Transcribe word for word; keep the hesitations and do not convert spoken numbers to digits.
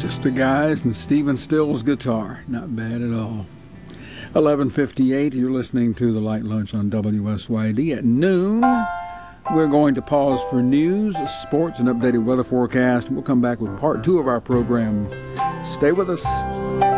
Just the Guys and Stephen Stills guitar. Not bad at all. eleven fifty-eight, you're listening to The Light Lunch on W S Y D. At noon, we're going to pause for news, sports, and updated weather forecast. We'll come back with part two of our program. Stay with us.